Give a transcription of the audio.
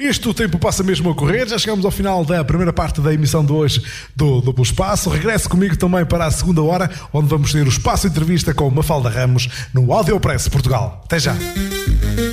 Isto o tempo passa mesmo a correr. Já chegamos ao final da primeira parte da emissão de hoje do Duplo Espaço. Regresse comigo também para a segunda hora, onde vamos ter o Espaço Entrevista com Mafalda Ramos no Audiopress Portugal. Até já!